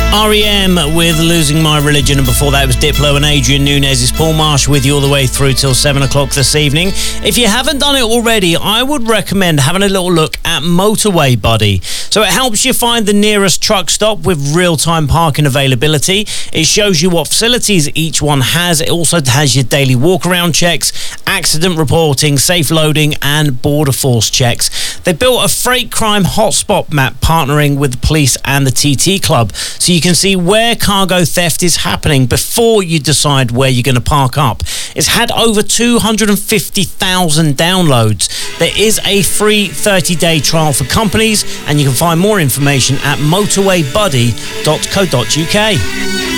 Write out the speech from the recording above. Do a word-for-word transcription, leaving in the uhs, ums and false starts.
R E M with Losing My Religion, and before that it was Diplo and Adrian Nunez's Paul Marsh with you all the way through till seven o'clock this evening. If you haven't done it already, I would recommend having a little look at Motorway Buddy. So it helps you find the nearest truck stop with real-time parking availability. It shows you what facilities each one has. It also has your daily walk-around checks, accident reporting, safe loading and border force checks. They built a freight crime hotspot map partnering with the police and the T T Club, so you can see where cargo theft is happening before you decide where you're going to park up. It's had over two hundred fifty thousand downloads. There is a free thirty-day trial for companies, and you can find more information at motorway buddy dot co dot uk.